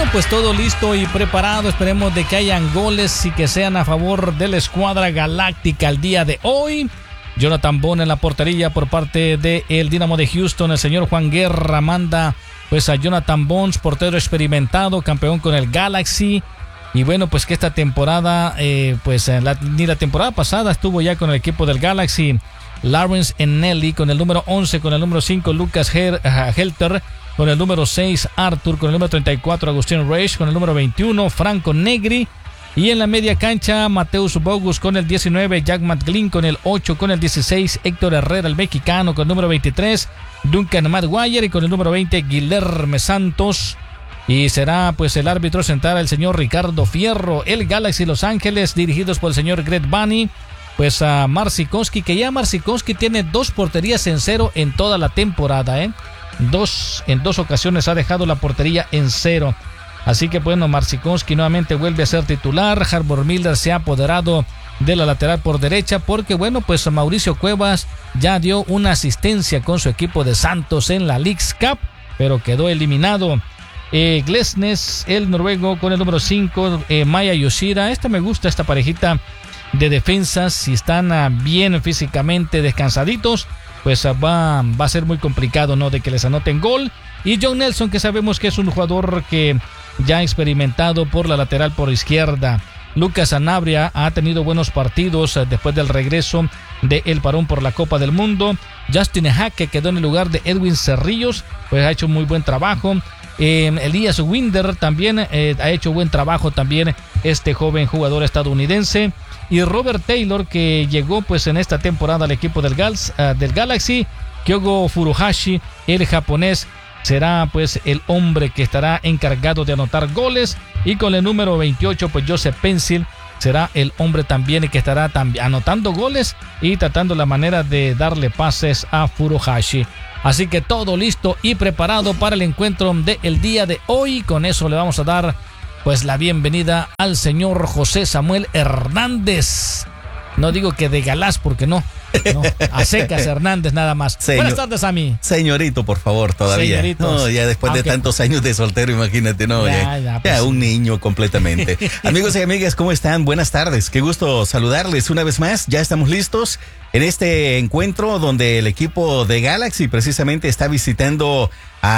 pues todo listo y preparado. Esperemos de que hayan goles y que sean a favor de la escuadra galáctica el día de hoy. Jonathan Bond en la portería por parte del Dynamo de Houston. El señor Juan Guerra manda pues a Jonathan Bond, portero experimentado, campeón con el Galaxy. Y bueno, pues que esta temporada, ni la temporada pasada estuvo ya con el equipo del Galaxy. Lawrence Ennelly con el número 11, con el número 5 Lucas Helter, con el número 6 Arthur, con el número 34 Agustín Reich, con el número 21 Franco Negri. Y en la media cancha, Mateus Bogus con el 19, Jack McGlynn con el 8, con el 16, Héctor Herrera, el mexicano, con el número 23, Duncan Maguire y con el número 20, Guilherme Santos. Y será pues el árbitro central el señor Ricardo Fierro. El Galaxy Los Ángeles, dirigidos por el señor Greg Bunny, pues a Marcinkowski, que ya Marcinkowski tiene 2 porterías en 0 en toda la temporada, En dos ocasiones ha dejado la portería en 0. Así que bueno, Marcinkowski nuevamente vuelve a ser titular. Harbour Miller se ha apoderado de la lateral por derecha porque bueno, pues Mauricio Cuevas ya dio una asistencia con su equipo de Santos en la Leagues Cup, pero quedó eliminado. Glesnes, el noruego, con el número 5, Maya Yoshida. Me gusta esta parejita de defensas. Si están bien físicamente descansaditos, pues va a ser muy complicado, ¿no?, de que les anoten gol. Y John Nelson, que sabemos que es un jugador que ya ha experimentado por la lateral por izquierda. Lucas Sanabria ha tenido buenos partidos después del regreso del parón por la Copa del Mundo. Justin Hack, que quedó en el lugar de Edwin Cerrillos, pues ha hecho muy buen trabajo. Elias Winder también ha hecho buen trabajo también, este joven jugador estadounidense. Y Robert Taylor, que llegó pues en esta temporada al equipo del Galaxy. Kyogo Furuhashi, el japonés, será pues el hombre que estará encargado de anotar goles. Y con el número 28, pues Joseph Pencil será el hombre también que estará anotando goles y tratando la manera de darle pases a Furuhashi. Así que todo listo y preparado para el encuentro del día de hoy. Con eso le vamos a dar pues la bienvenida al señor José Samuel Hernández. No digo que de Galás porque no, a secas Hernández nada más. Buenas tardes a mí. Señorito, por favor, todavía. No, ya después de tantos años de soltero, imagínate, no, ya un niño completamente. Amigos y amigas, ¿cómo están? Buenas tardes. Qué gusto saludarles una vez más. Ya estamos listos en este encuentro donde el equipo de Galaxy precisamente está visitando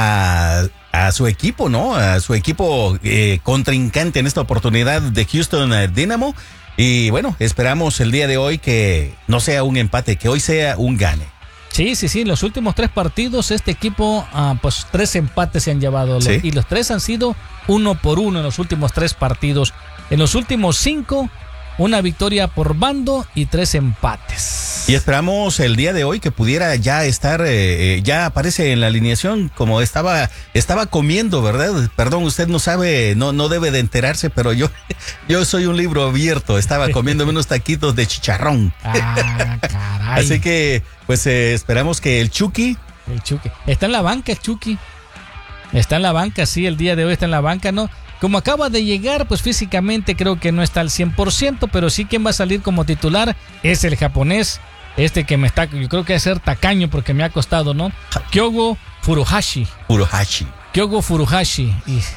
a su equipo, ¿no? A su equipo contrincante en esta oportunidad de Houston Dynamo. Y bueno, esperamos el día de hoy que no sea un empate, que hoy sea un gane. Sí, en los últimos 3 partidos este equipo, pues 3 empates se han llevado. ¿Sí? Y los 3 han sido 1-1 en los últimos 3 partidos. En los últimos 5, una victoria por bando y 3 empates. Y esperamos el día de hoy que pudiera ya estar, ya aparece en la alineación como estaba comiendo, ¿verdad? Perdón, usted no sabe, no debe de enterarse, pero yo soy un libro abierto, estaba comiéndome unos taquitos de chicharrón. Caray. Así que, pues esperamos que el Chucky. Está en la banca el Chucky. Está en la banca, sí, el día de hoy está en la banca, ¿no? Como acaba de llegar, pues físicamente creo que no está al 100%, pero sí quien va a salir como titular es el japonés, yo creo que va a ser tacaño porque me ha costado, ¿no? Kyogo Furuhashi. Kyogo Furuhashi.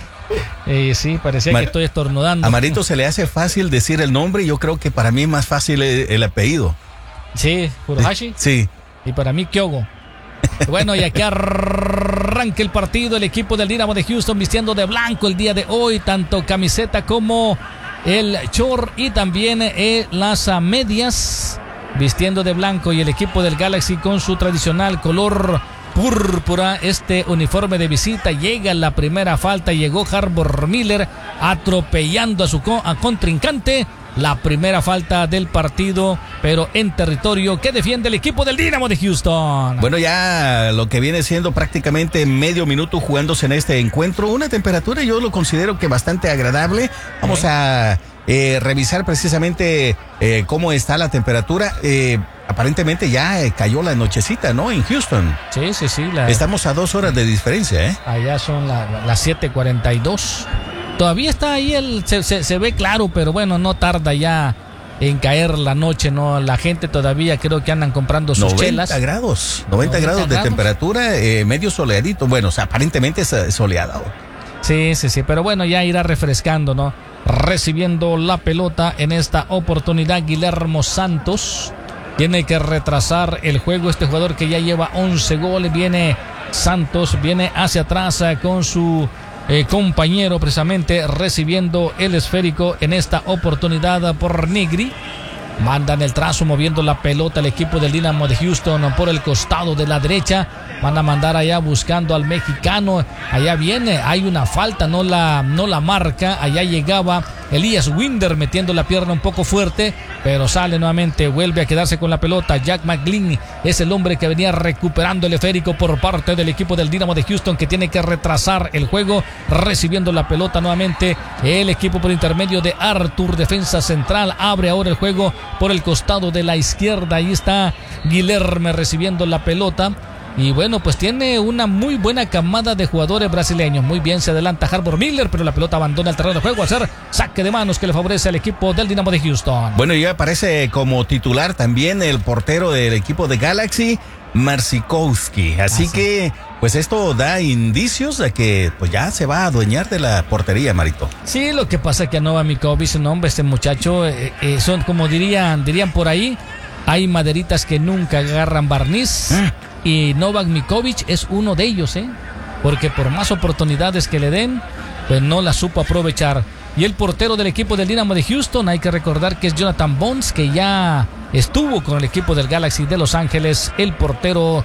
Y sí, parecía que estoy estornudando. A Marito se le hace fácil decir el nombre y yo creo que para mí es más fácil el apellido. Sí, Furuhashi. Sí. Y para mí Kyogo. Bueno, y aquí arranca el partido, el equipo del Dynamo de Houston vistiendo de blanco el día de hoy, tanto camiseta como el short y también las medias vistiendo de blanco, y el equipo del Galaxy con su tradicional color púrpura, uniforme de visita. Llega la primera falta, llegó Harbour Miller atropellando a su contrincante. La primera falta del partido, pero en territorio que defiende el equipo del Dynamo de Houston. Bueno, ya lo que viene siendo prácticamente medio minuto jugándose en este encuentro. Una temperatura yo lo considero que bastante agradable. Vamos a revisar precisamente cómo está la temperatura. Aparentemente ya cayó la nochecita, ¿no? En Houston. Sí. Estamos a 2 horas de diferencia, ¿eh? Allá son las 7:42. Todavía está ahí, se ve claro, pero bueno, no tarda ya en caer la noche, ¿no? La gente todavía creo que andan comprando sus chelas. 90 grados de temperatura, medio soleadito. Bueno, o sea, aparentemente es soleado. Sí, pero bueno, ya irá refrescando, ¿no? Recibiendo la pelota en esta oportunidad, Guillermo Santos tiene que retrasar el juego. Este jugador que ya lleva 11 goles, Santos viene hacia atrás con su compañero, precisamente recibiendo el esférico en esta oportunidad por Negri. Mandan el trazo moviendo la pelota el equipo del Dynamo de Houston por el costado de la derecha. Van a mandar allá buscando al mexicano. Allá viene, hay una falta, no la marca. Allá llegaba Elias Winder metiendo la pierna un poco fuerte, pero sale nuevamente, vuelve a quedarse con la pelota. Jack McGlynn es el hombre que venía recuperando el esférico por parte del equipo del Dynamo de Houston, que tiene que retrasar el juego, recibiendo la pelota nuevamente el equipo por intermedio de Arthur, defensa central. Abre ahora el juego por el costado de la izquierda. Ahí está Guilherme recibiendo la pelota. Y bueno, pues tiene una muy buena camada de jugadores brasileños. Muy bien, se adelanta Harbor Miller, pero la pelota abandona el terreno de juego a hacer saque de manos que le favorece al equipo del Dynamo de Houston. Bueno, ya aparece como titular también el portero del equipo de Galaxy, Marcikowski. Así que, pues esto da indicios de que pues ya se va a adueñar de la portería, Marito. Sí, lo que pasa es que a Novak Mikovic, un hombre, este muchacho, son como dirían por ahí, hay maderitas que nunca agarran barniz. Y Novak Mikovic es uno de ellos, porque por más oportunidades que le den, pues no la supo aprovechar. Y el portero del equipo del Dynamo de Houston, hay que recordar que es Jonathan Bonds, que ya estuvo con el equipo del Galaxy de Los Ángeles, el portero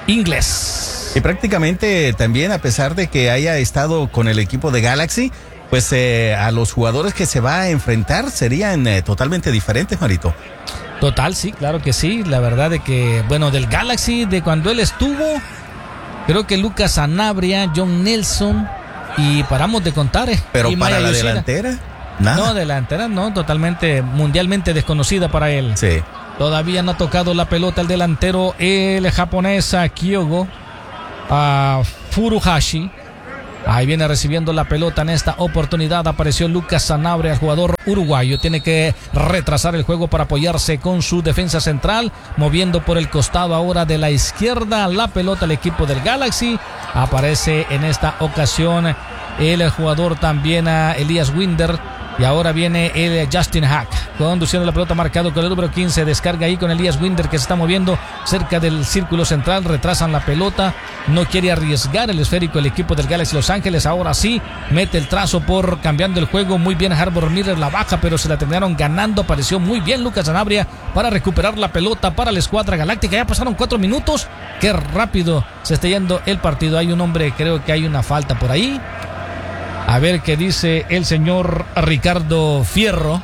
inglés. Y prácticamente también, a pesar de que haya estado con el equipo de Galaxy, pues a los jugadores que se va a enfrentar serían totalmente diferentes, Marito. Total, sí, claro que sí. La verdad de que, bueno, del Galaxy, de cuando él estuvo, creo que Lucas Sanabria, John Nelson, y paramos de contar. Pero y para la delantera, nada. No, delantera no, totalmente, mundialmente desconocida para él. Sí. Todavía no ha tocado la pelota el delantero, el japonés Kyogo Furuhashi. Ahí viene recibiendo la pelota en esta oportunidad. Apareció Lucas Sanabria, el jugador uruguayo. Tiene que retrasar el juego para apoyarse con su defensa central. Moviendo por el costado ahora de la izquierda la pelota el equipo del Galaxy. Aparece en esta ocasión el jugador también Elias Winder. Y ahora viene el Justin Hack conduciendo la pelota, marcado con el número 15. Descarga ahí con Elias Winder, que se está moviendo cerca del círculo central. Retrasan la pelota. No quiere arriesgar el esférico el equipo del Galaxy Los Ángeles. Ahora sí, mete el trazo por cambiando el juego. Muy bien Harbor Miller, la baja, pero se la terminaron ganando. Apareció muy bien Lucas Sanabria para recuperar la pelota para la escuadra galáctica. Ya pasaron 4 minutos. Qué rápido se está yendo el partido. Hay un hombre, creo que hay una falta por ahí. A ver qué dice el señor Ricardo Fierro.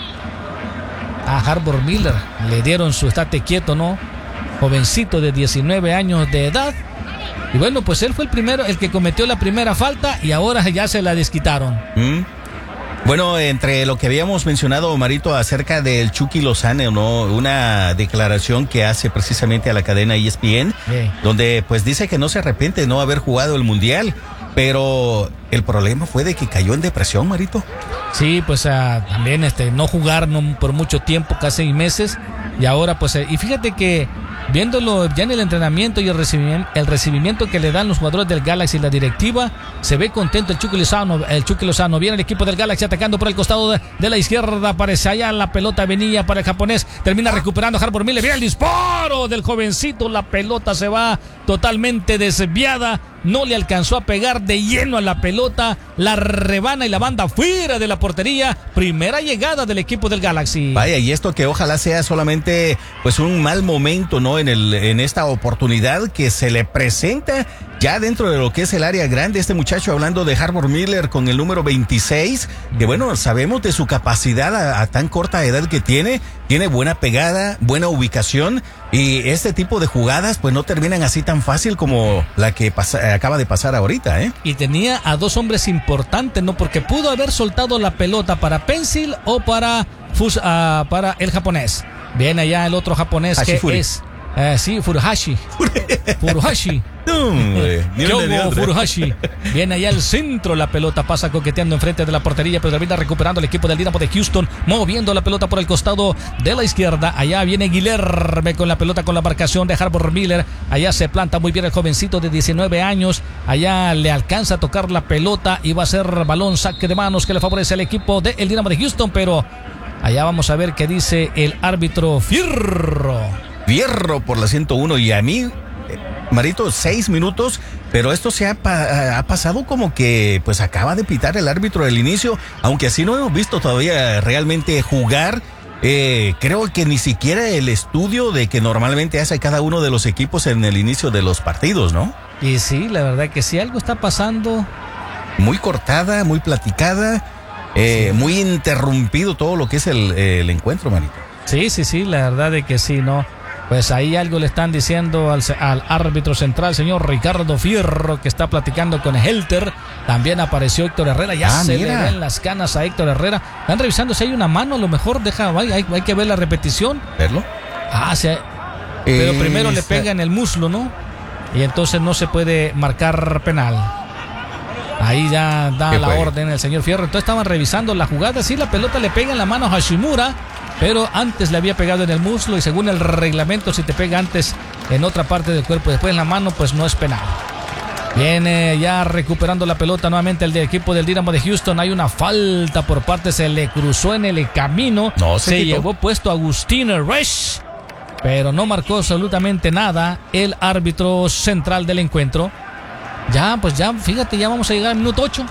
A Harbor Miller le dieron su estate quieto, ¿no? Jovencito de 19 años de edad. Y bueno, pues él fue el primero, el que cometió la primera falta, y ahora ya se la desquitaron. Bueno, entre lo que habíamos mencionado, Marito, acerca del Chucky Lozano, ¿no? Una declaración que hace precisamente a la cadena ESPN, donde pues dice que no se arrepiente de no haber jugado el Mundial. Pero el problema fue de que cayó en depresión, Marito. Sí, pues también no jugar por mucho tiempo, casi 6 meses. Y ahora pues, y fíjate que viéndolo ya en el entrenamiento y el recibimiento que le dan los jugadores del Galaxy y la directiva, se ve contento el Chucky Lozano. Viene el equipo del Galaxy atacando por el costado de la izquierda. Aparece allá la pelota, venía para el japonés. Termina recuperando Harbor Miller. Viene el disparo del jovencito. La pelota se va totalmente desviada. No le alcanzó a pegar de lleno a la pelota. La rebana y la banda fuera de la portería. Primera llegada del equipo del Galaxy. Vaya, y esto que ojalá sea solamente pues un mal momento, ¿no? En esta oportunidad que se le presenta ya dentro de lo que es el área grande. Este muchacho, hablando de Harbor Miller con el número 26, que bueno, sabemos de su capacidad a tan corta edad que tiene buena pegada, buena ubicación, y este tipo de jugadas pues no terminan así tan fácil como la que acaba de pasar ahorita, ¿eh? Y tenía a 2 hombres importantes, ¿no? Porque pudo haber soltado la pelota para Pencil o para el japonés. Viene allá el otro japonés, Hashifuri, que es Sí, Furuhashi. Kyogo Furuhashi. Viene allá al centro, la pelota pasa coqueteando enfrente de la portería, pero termina recuperando el equipo del Dinamo de Houston, moviendo la pelota por el costado de la izquierda. Allá viene Guilherme con la pelota, con la marcación de Harbor Miller. Allá se planta muy bien el jovencito de 19 años. Allá le alcanza a tocar la pelota y va a ser balón, saque de manos que le favorece al equipo del Dinamo de Houston, pero allá vamos a ver qué dice el árbitro Fierro por la 101. Y a mí, Marito, 6 minutos, pero esto se ha pasado como que pues acaba de pitar el árbitro del inicio, aunque así no hemos visto todavía realmente jugar. Creo que ni siquiera el estudio de que normalmente hace cada uno de los equipos en el inicio de los partidos, ¿no? Y sí, la verdad que sí, algo está pasando. Muy cortada, muy platicada, sí. Muy interrumpido todo lo que es el encuentro, Marito. Sí, la verdad de que sí, ¿no? Pues ahí algo le están diciendo al árbitro central, señor Ricardo Fierro, que está platicando con Helter. También apareció Héctor Herrera, ya se le ven las canas a Héctor Herrera. Están revisando si hay una mano, a lo mejor hay que ver la repetición. ¿Verlo? Sí. Pero primero le pega en el muslo, ¿no? Y entonces no se puede marcar penal. Ahí ya da la orden el señor Fierro. Entonces estaban revisando la jugada. Sí, la pelota le pega en la mano a Hashimura, pero antes le había pegado en el muslo, y según el reglamento, si te pega antes en otra parte del cuerpo y después en la mano, pues no es penal. Viene ya recuperando la pelota nuevamente el equipo del Dinamo de Houston. Hay una falta por parte, se le cruzó en el camino. Se llevó puesto Agustín Resch, pero no marcó absolutamente nada el árbitro central del encuentro. Fíjate, ya vamos a llegar al minuto 8.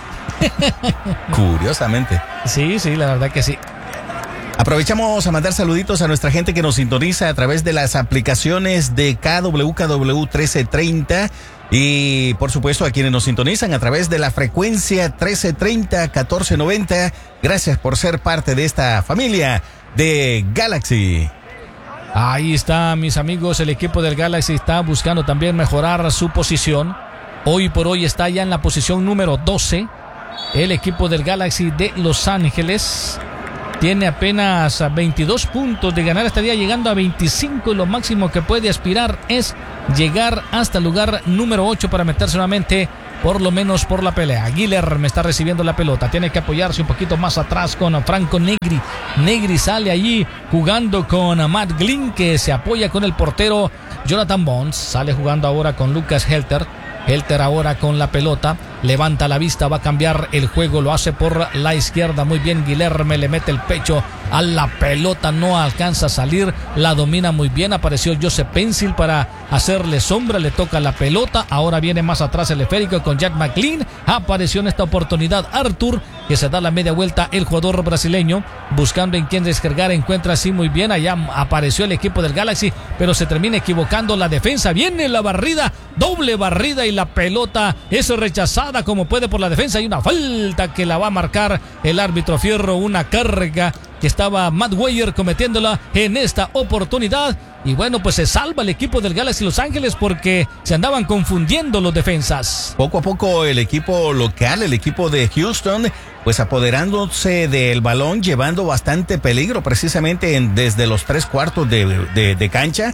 Curiosamente. Sí, la verdad que sí. Aprovechamos a mandar saluditos a nuestra gente que nos sintoniza a través de las aplicaciones de KWKW 1330 y por supuesto a quienes nos sintonizan a través de la frecuencia 1330 1490. Gracias por ser parte de esta familia de Galaxy. Ahí está, mis amigos, el equipo del Galaxy está buscando también mejorar su posición. Hoy por hoy está ya en la posición número 12. El equipo del Galaxy de Los Ángeles tiene apenas 22 puntos de ganar, estaría llegando a 25 y lo máximo que puede aspirar es llegar hasta el lugar número 8 para meterse nuevamente por lo menos por la pelea. Guilherme está recibiendo la pelota, tiene que apoyarse un poquito más atrás con Franco Negri. Negri sale allí jugando con Matt Glynn, que se apoya con el portero Jonathan Bonds. Sale jugando ahora con Lucas Helter. Helter ahora con la pelota, levanta la vista, va a cambiar el juego, lo hace por la izquierda, muy bien Guilherme, le mete el pecho a la pelota, no alcanza a salir, la domina muy bien, apareció Joseph Pencil para hacerle sombra, le toca la pelota, ahora viene más atrás el esférico con Jack McLean, apareció en esta oportunidad Arthur, que se da la media vuelta el jugador brasileño, buscando en quién descargar, encuentra así muy bien, allá apareció el equipo del Galaxy, pero se termina equivocando la defensa, viene la barrida, doble barrida y la pelota es rechazada como puede por la defensa, hay una falta que la va a marcar el árbitro Fierro, una carga que estaba Matt Weyer cometiéndola en esta oportunidad. Y bueno, pues se salva el equipo del Galaxy Los Ángeles porque se andaban confundiendo los defensas. Poco a poco el equipo local, el equipo de Houston, pues apoderándose del balón, llevando bastante peligro precisamente desde los 3/4 de cancha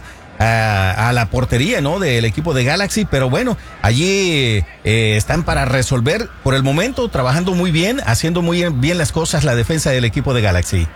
a la portería, ¿no?, del equipo de Galaxy, pero bueno, allí están para resolver por el momento, trabajando muy bien, haciendo muy bien las cosas la defensa del equipo de Galaxy.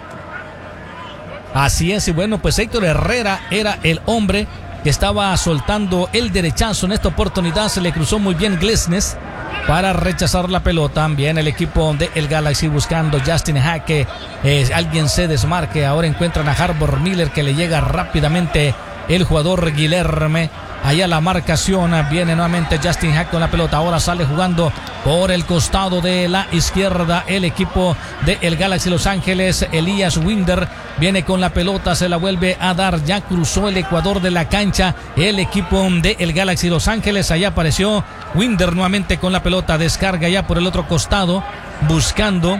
Así es, y bueno, pues Héctor Herrera era el hombre que estaba soltando el derechazo. En esta oportunidad se le cruzó muy bien Glesnes para rechazar la pelota. Bien el equipo de el Galaxy buscando Justin Hack, que alguien se desmarque. Ahora encuentran a Harbor Miller, que le llega rápidamente el jugador Guilherme. Allá la marcación, viene nuevamente Justin Hack con la pelota, ahora sale jugando por el costado de la izquierda el equipo de el Galaxy Los Ángeles, Elias Winder viene con la pelota, se la vuelve a dar, ya cruzó el ecuador de la cancha el equipo de el Galaxy Los Ángeles, allá apareció Winder nuevamente con la pelota, descarga ya por el otro costado, buscando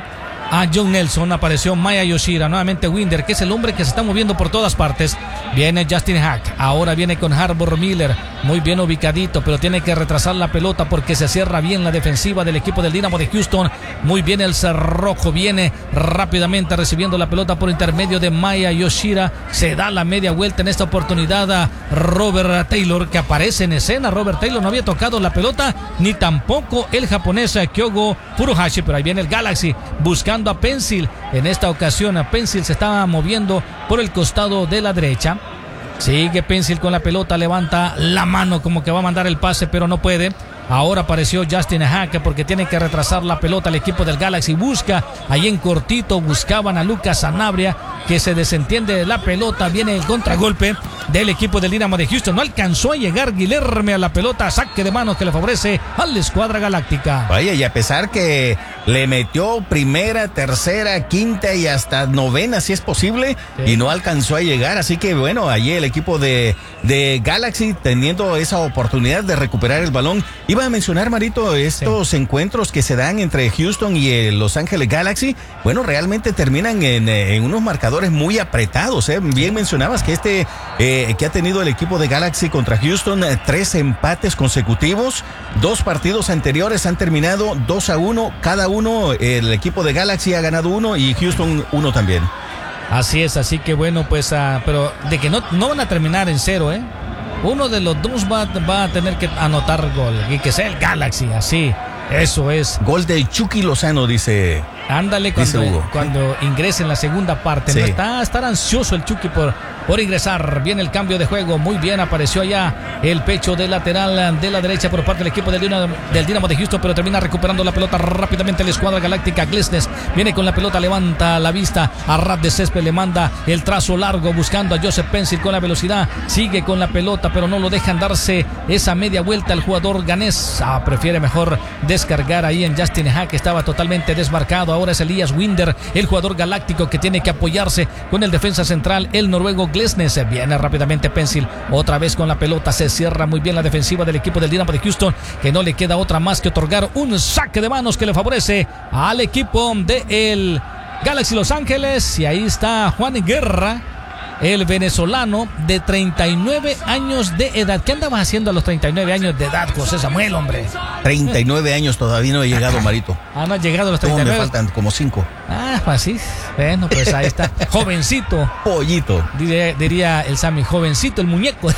a John Nelson. Apareció Maya Yoshida, nuevamente Winder, que es el hombre que se está moviendo por todas partes. Viene Justin Hack, ahora viene con Harbor Miller, muy bien ubicadito, pero tiene que retrasar la pelota porque se cierra bien la defensiva del equipo del Dynamo de Houston. Muy bien el cerrojo, viene rápidamente recibiendo la pelota por intermedio de Maya Yoshida. Se da la media vuelta en esta oportunidad a Robert Taylor, que aparece en escena. Robert Taylor no había tocado la pelota, ni tampoco el japonés Kyogo Furuhashi, pero ahí viene el Galaxy buscando a Pencil. En esta ocasión a Pencil se estaba moviendo por el costado de la derecha. Sigue Pencil con la pelota, levanta la mano como que va a mandar el pase, pero no puede. Ahora apareció Justin Hack porque tiene que retrasar la pelota. El equipo del Galaxy busca ahí en cortito, buscaban a Lucas Sanabria, que se desentiende de la pelota. Viene el contragolpe del equipo del Dynamo de Houston. No alcanzó a llegar Guilherme a la pelota. Saque de manos que le favorece a la escuadra galáctica. Vaya, y a pesar que le metió primera, tercera, quinta y hasta novena, si es posible, sí, y no alcanzó a llegar. Así que bueno, allí el equipo de Galaxy teniendo esa oportunidad de recuperar el balón. Iba a mencionar, Marito, estos encuentros que se dan entre Houston y Los Ángeles Galaxy. Bueno, realmente terminan en unos marcadores muy apretados. Bien mencionabas que que ha tenido el equipo de Galaxy contra Houston 3 empates consecutivos. 2 partidos anteriores han terminado 2-1. Cada uno, el equipo de Galaxy ha ganado 1 y Houston 1 también. Así es, así que bueno, pues, pero de que no van a terminar en 0, uno de los dos va a tener que anotar gol y que sea el Galaxy, así. Eso es. Gol de Chucky Lozano, dice. Ándale, cuando ingrese en la segunda parte. Sí. No estar ansioso el Chucky por ingresar. Viene el cambio de juego. Muy bien, apareció allá el pecho de lateral de la derecha por parte del equipo del Dynamo de Houston, pero termina recuperando la pelota rápidamente la escuadra galáctica. Glesnes viene con la pelota, levanta la vista a ras de césped, le manda el trazo largo buscando a Joseph Pencil con la velocidad. Sigue con la pelota, pero no lo dejan darse esa media vuelta al jugador ganés. Prefiere mejor descargar ahí en Justin Hack, que estaba totalmente desmarcado. Ahora es Elias Winder, el jugador galáctico, que tiene que apoyarse con el defensa central, el noruego Glesnes. Viene rápidamente Pencil, otra vez con la pelota. Se cierra muy bien la defensiva del equipo del Dynamo de Houston, que no le queda otra más que otorgar un saque de manos que le favorece al equipo del Galaxy Los Ángeles. Y ahí está Juan Guerra, el venezolano de 39 años de edad. ¿Qué andabas haciendo a los 39 años de edad, José Samuel, hombre? 39 años, todavía no he llegado, Marito. No ha llegado a los 39. Me faltan como 5. Pues sí. Bueno, pues ahí está. Jovencito. Pollito. Diría el Sammy, jovencito, el muñeco.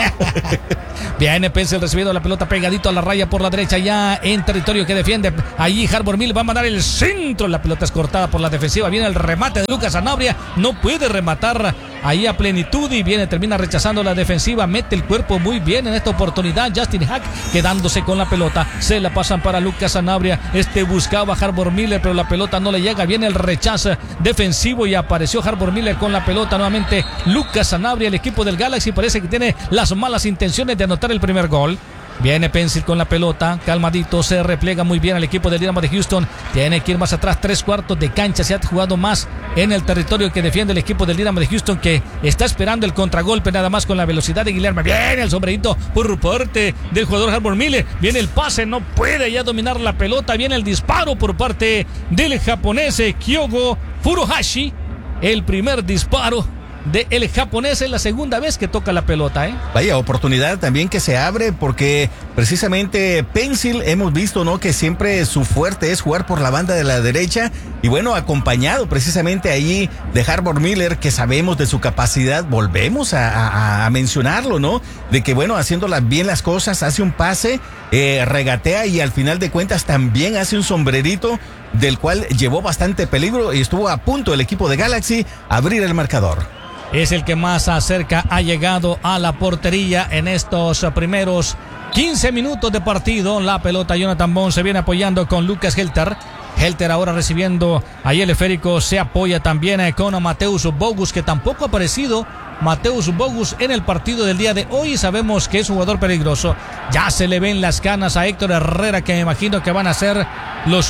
Viene Pencil recibiendo la pelota pegadito a la raya por la derecha, ya en territorio que defiende. Allí Harbor Mill va a mandar el centro. La pelota es cortada por la defensiva. Viene el remate de Lucas Sanabria. No puede rematar ahí a plenitud y termina rechazando la defensiva. Mete el cuerpo muy bien en esta oportunidad Justin Hack, quedándose con la pelota. Se la pasan para Lucas Sanabria. Buscaba a Harbor Miller, pero la pelota no le llega. Viene el rechazo defensivo y apareció Harbor Miller con la pelota. Nuevamente Lucas Sanabria. El equipo del Galaxy parece que tiene las malas intenciones de anotar el primer gol. Viene Pencil con la pelota, calmadito, se replega muy bien al equipo del Dynamo de Houston. Tiene que ir más atrás, 3/4 de cancha. Se ha jugado más en el territorio que defiende el equipo del Dynamo de Houston, que está esperando el contragolpe nada más con la velocidad de Guilherme. Viene el sombrerito por parte del jugador Harbor Miller. Viene el pase, no puede ya dominar la pelota. Viene el disparo por parte del japonés Kyogo Furuhashi. El primer disparo del japonés es la segunda vez que toca la pelota, Vaya oportunidad también que se abre, porque precisamente Pencil hemos visto, ¿no?, que siempre su fuerte es jugar por la banda de la derecha, y bueno, acompañado precisamente allí de Harbor Miller, que sabemos de su capacidad. Volvemos a mencionarlo, ¿no?, de que bueno, haciendo bien las cosas, hace un pase, regatea y al final de cuentas también hace un sombrerito, del cual llevó bastante peligro y estuvo a punto el equipo de Galaxy a abrir el marcador. Es el que más cerca ha llegado a la portería en estos primeros 15 minutos de partido. La pelota, Jonathan Bond se viene apoyando con Lucas Helter. Helter ahora recibiendo ahí el esférico, se apoya también con Mateusz Bogus, que tampoco ha aparecido Mateusz Bogus en el partido del día de hoy. Sabemos que es un jugador peligroso. Ya se le ven las canas a Héctor Herrera, que me imagino que van a ser las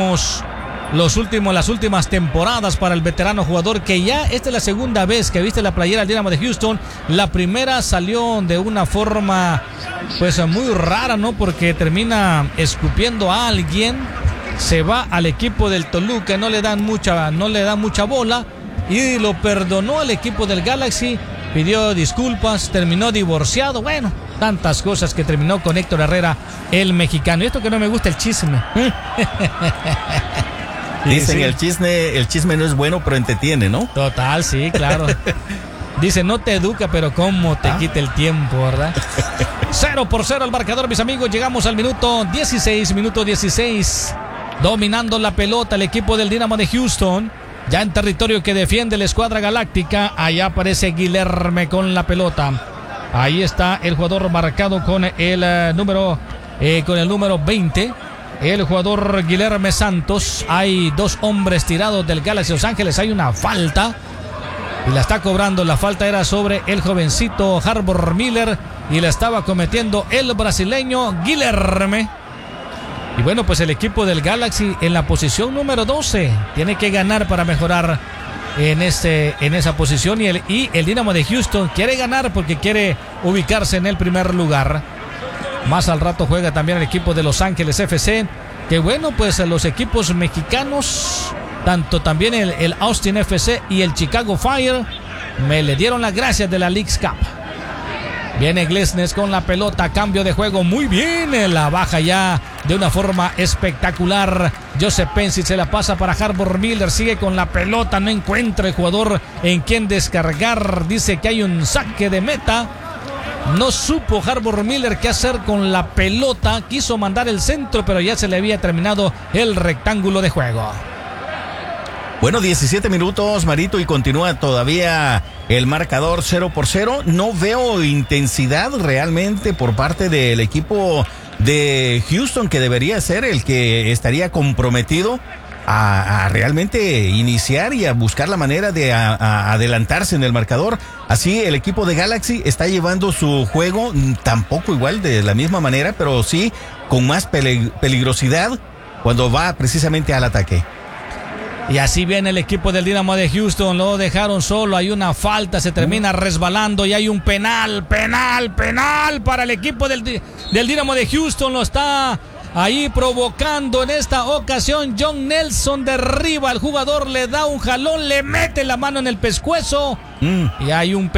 últimas temporadas para el veterano jugador, que ya esta es la segunda vez que viste la playera del Dynamo de Houston. La primera salió de una forma pues muy rara, ¿no?, porque termina escupiendo a alguien. se va al equipo del Toluca, no le da mucha bola y lo perdonó al equipo del Galaxy, pidió disculpas, terminó divorciado, bueno, tantas cosas que terminó con Héctor Herrera, el mexicano. Y esto que no me gusta, el chisme. Dicen, sí. El chisme no es bueno, pero entretiene, ¿no? Total, sí, claro. Dice, no te educa, pero cómo te quita el tiempo, ¿verdad? 0-0 el marcador, mis amigos. Llegamos al minuto 16. Dominando la pelota el equipo del Dynamo de Houston. Ya en territorio que defiende la escuadra galáctica. Allá aparece Guilherme con la pelota. Ahí está el jugador marcado con el número 20. El jugador Guilherme Santos. Hay dos hombres tirados del Galaxy Los Ángeles. Hay una falta y la está cobrando. La falta era sobre el jovencito Harbor Miller y la estaba cometiendo el brasileño Guilherme. Y bueno, pues el equipo del Galaxy en la posición número 12 tiene que ganar para mejorar en esa posición, y el Dynamo de Houston quiere ganar porque quiere ubicarse en el primer lugar. Más al rato juega también el equipo de Los Ángeles FC, que bueno, pues los equipos mexicanos, tanto también el Austin FC y el Chicago Fire, me le dieron las gracias de la Leagues Cup. Viene Glesnes con la pelota, cambio de juego, muy bien, la baja ya de una forma espectacular. Joseph Pensi se la pasa para Harbor Miller, sigue con la pelota, no encuentra el jugador en quien descargar, dice que hay un saque de meta. No supo Harbor Miller qué hacer con la pelota, quiso mandar el centro, pero ya se le había terminado el rectángulo de juego. Bueno, 17 minutos, Marito, y continúa todavía el marcador 0-0. No veo intensidad realmente por parte del equipo de Houston, que debería ser el que estaría comprometido a realmente iniciar y a buscar la manera de adelantarse en el marcador. Así el equipo de Galaxy está llevando su juego, tampoco igual de la misma manera, pero sí con más peligrosidad cuando va precisamente al ataque. Y así viene el equipo del Dynamo de Houston, lo dejaron solo, hay una falta, se termina resbalando y hay un penal para el equipo del Dynamo de Houston, lo está ahí provocando en esta ocasión John Nelson, derriba al jugador, le da un jalón, le mete la mano en el pescuezo y hay un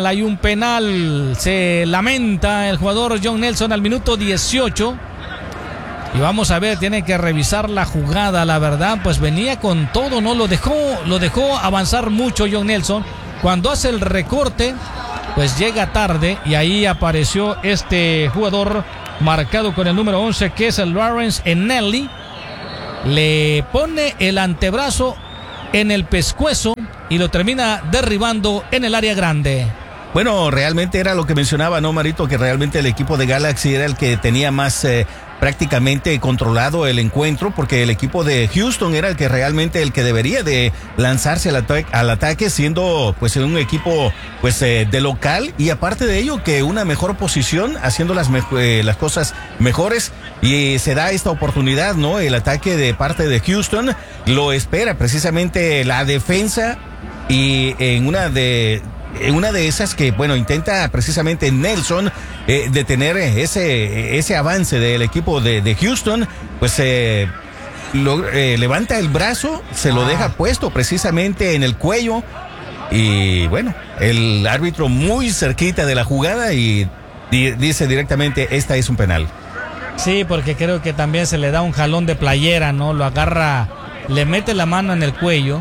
penal, se lamenta el jugador John Nelson al minuto 18. Y vamos a ver, tiene que revisar la jugada, la verdad, pues venía con todo, ¿no? Lo dejó avanzar mucho John Nelson. Cuando hace el recorte, pues llega tarde y ahí apareció este jugador marcado con el número 11, que es el Lawrence Enelli. Le pone el antebrazo en el pescuezo y lo termina derribando en el área grande. Bueno, realmente era lo que mencionaba, ¿no, Marito? Que realmente el equipo de Galaxy era el que tenía más prácticamente controlado el encuentro, porque el equipo de Houston era el que realmente debería de lanzarse al ataque, siendo pues un equipo pues de local, y aparte de ello que una mejor posición, haciendo las cosas mejores, y se da esta oportunidad, ¿no? El ataque de parte de Houston lo espera precisamente la defensa, y en una de esas que, bueno, intenta precisamente Nelson detener ese avance del equipo de Houston, pues levanta el brazo, se lo deja puesto precisamente en el cuello, y bueno, el árbitro muy cerquita de la jugada y dice directamente, esta es un penal. Sí, porque creo que también se le da un jalón de playera, ¿no? Lo agarra, le mete la mano en el cuello.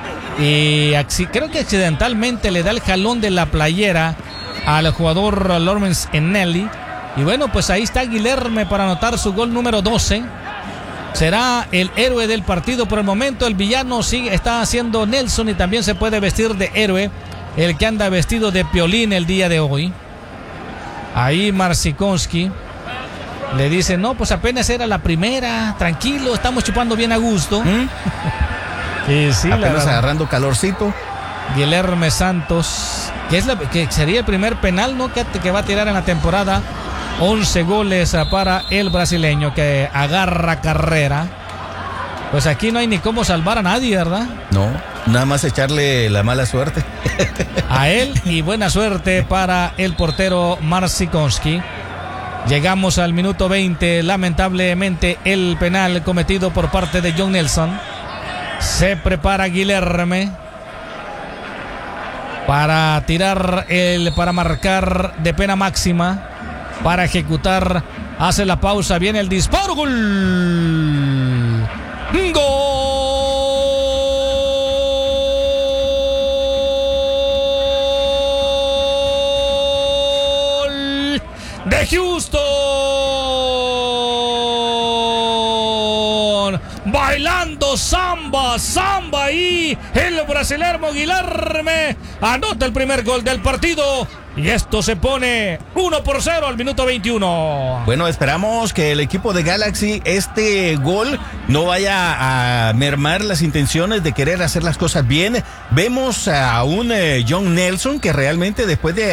Y creo que accidentalmente le da el jalón de la playera al jugador Lawrence Enelli. Y bueno, pues ahí está Guilherme para anotar su gol número 12. Será el héroe del partido por el momento. El villano está haciendo Nelson, y también se puede vestir de héroe el que anda vestido de Piolín el día de hoy. Ahí Marcinkowski le dice, no, pues apenas era la primera, tranquilo, estamos chupando bien a gusto. Sí, apenas agarrando calorcito. Guilherme Santos, que sería el primer penal, ¿no? que va a tirar en la temporada. 11 goles para el brasileño, que agarra carrera. Pues aquí no hay ni cómo salvar a nadie, ¿verdad? No, nada más echarle la mala suerte a él, y buena suerte para el portero Marcinkowski. Llegamos al minuto 20. Lamentablemente el penal cometido por parte de John Nelson. Se prepara Guilherme para para marcar de pena máxima, para ejecutar. Hace la pausa, viene el disparo. ¡Gol! ¡Gol! De Houston. Bailando samba y el brasileño Guilherme anota el primer gol del partido. Y esto se pone 1-0 al minuto 21. Bueno, esperamos que el equipo de Galaxy, este gol no vaya a mermar las intenciones de querer hacer las cosas bien. Vemos a un John Nelson que realmente después de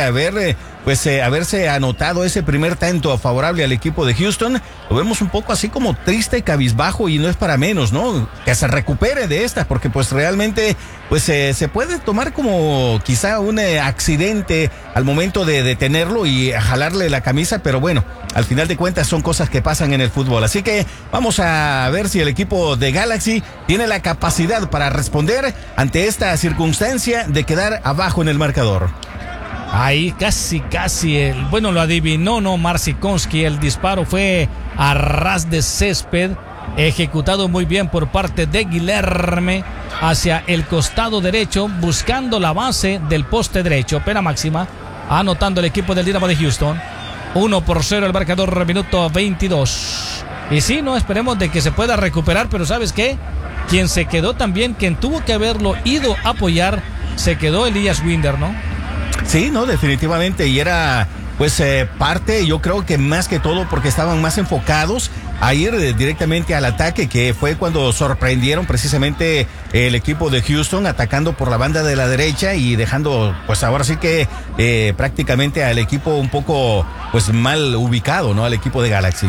haberse anotado ese primer tanto favorable al equipo de Houston, lo vemos un poco así como triste, cabizbajo, y no es para menos, ¿no? Que se recupere de estas, porque pues realmente se puede tomar como quizá un accidente al momento de detenerlo y jalarle la camisa, pero bueno, al final de cuentas son cosas que pasan en el fútbol. Así que vamos a ver si el equipo de Galaxy tiene la capacidad para responder ante esta circunstancia de quedar abajo en el marcador. Ahí casi lo adivinó, ¿no? Marcinkonski. El disparo fue a ras de césped, ejecutado muy bien por parte de Guilherme hacia el costado derecho, buscando la base del poste derecho. Pena máxima, anotando el equipo del Dinamo de Houston. 1-0 el marcador, minuto 22. Y sí, no, esperemos de que se pueda recuperar, pero ¿sabes qué? Quien se quedó también, quien tuvo que haberlo ido a apoyar, se quedó Elias Winder, ¿no? Sí, no, definitivamente, y era parte, yo creo que más que todo porque estaban más enfocados a ir directamente al ataque, que fue cuando sorprendieron precisamente el equipo de Houston atacando por la banda de la derecha y dejando ahora sí que prácticamente al equipo un poco mal ubicado, ¿no? Al equipo de Galaxy.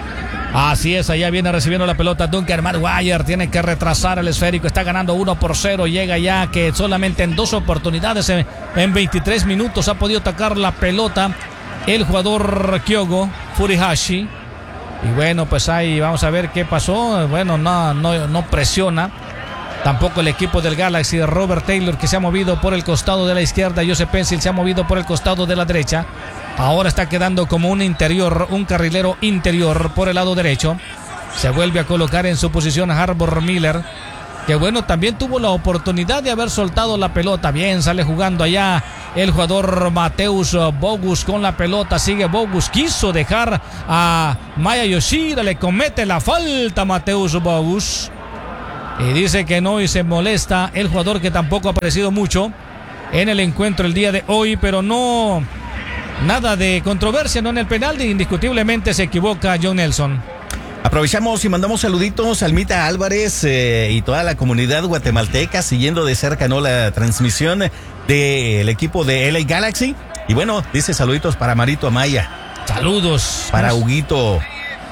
Así es, allá viene recibiendo la pelota Duncan Maguire, tiene que retrasar el esférico, está ganando 1-0, llega ya que solamente en 2 oportunidades en 23 minutos ha podido atacar la pelota el jugador Kyogo Furuhashi. Y bueno, pues ahí vamos a ver qué pasó. Bueno, no presiona tampoco el equipo del Galaxy. Robert Taylor, que se ha movido por el costado de la izquierda, Joseph Pencil se ha movido por el costado de la derecha. Ahora está quedando como un carrilero interior por el lado derecho. Se vuelve a colocar en su posición Harbour Miller, que bueno, también tuvo la oportunidad de haber soltado la pelota. Bien, sale jugando allá el jugador Mateusz Bogusz con la pelota. Sigue Bogusz, quiso dejar a Maya Yoshida, le comete la falta Mateusz Bogusz. Y dice que no, y se molesta el jugador, que tampoco ha aparecido mucho en el encuentro el día de hoy, pero no... Nada de controversia, ¿no? En el penal, indiscutiblemente se equivoca John Nelson. Aprovechamos y mandamos saluditos a Almita Álvarez y toda la comunidad guatemalteca siguiendo de cerca, ¿no?, la transmisión del equipo de LA Galaxy. Y bueno, dice saluditos para Marito Amaya. Saludos. Para Huguito.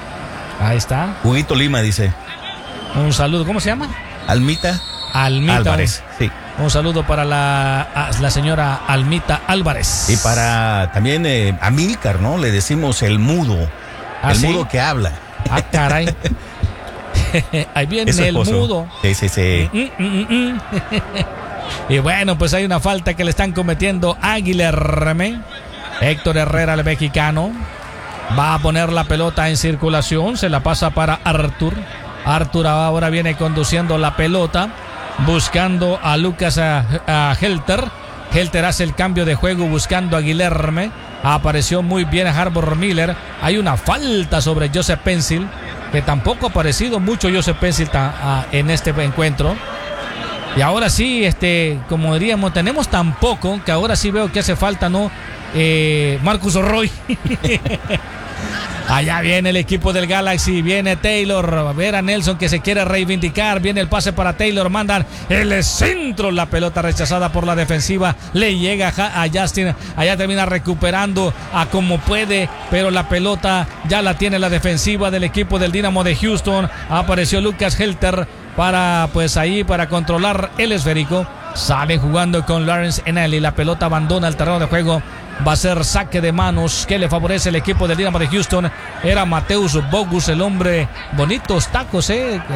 Ahí está. Huguito Lima dice. Un saludo. ¿Cómo se llama? Almita Álvarez. Sí. Un saludo para la señora Almita Álvarez. Y para también a Milcar, ¿no? Le decimos el mudo. El mudo que habla. Ah, caray. Ahí viene el mudo. Sí. Y bueno, pues hay una falta que le están cometiendo a Guilherme. Héctor Herrera, el mexicano, va a poner la pelota en circulación. Se la pasa para Arthur. Arthur ahora viene conduciendo la pelota, buscando a Lucas Helter. Helter hace el cambio de juego buscando a Guilherme. Apareció muy bien a Harbour Miller. Hay una falta sobre Joseph Pencil, que tampoco ha aparecido mucho Joseph Pencil en este encuentro. Y ahora sí, como diríamos, tenemos tan poco que ahora sí veo que hace falta, ¿no? Marcus Roy. Allá viene el equipo del Galaxy, viene Taylor, a ver a Nelson que se quiere reivindicar, viene el pase para Taylor, mandan el centro, la pelota rechazada por la defensiva, le llega a Justin, allá termina recuperando a como puede, pero la pelota ya la tiene la defensiva del equipo del Dinamo de Houston. Apareció Lucas Helter para controlar el esférico. Sale jugando con Lawrence Enelli, la pelota abandona el terreno de juego Va a ser saque de manos que le favorece el equipo del Dynamo de Houston. Era Mateusz Bogusz, el hombre. Bonitos tacos,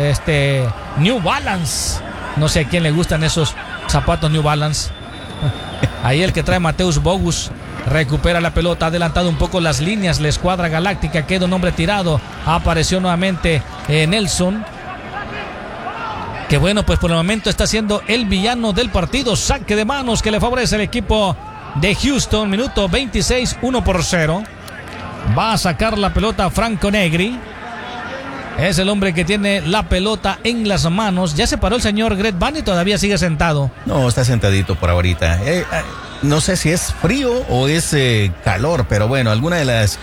New Balance. No sé a quién le gustan esos zapatos New Balance. Ahí el que trae Mateusz Bogusz. Recupera la pelota, ha adelantado un poco las líneas. La escuadra galáctica, queda un hombre tirado. Apareció nuevamente Nelson. Que bueno, pues por el momento está siendo el villano del partido. Saque de manos que le favorece el equipo de Houston. Minuto 26, 1-0. Va a sacar la pelota Franco Negri. Es el hombre que tiene la pelota en las manos. Ya se paró el señor Greg Vanney, todavía sigue sentado. No, está sentadito por ahorita. No sé si es frío o es calor, pero bueno, alguna de las